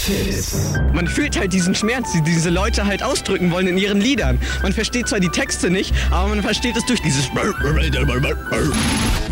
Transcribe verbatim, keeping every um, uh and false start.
Kids. Man fühlt halt diesen Schmerz, die diese Leute halt ausdrücken wollen in ihren Liedern. Man versteht zwar die Texte nicht, aber man versteht es durch dieses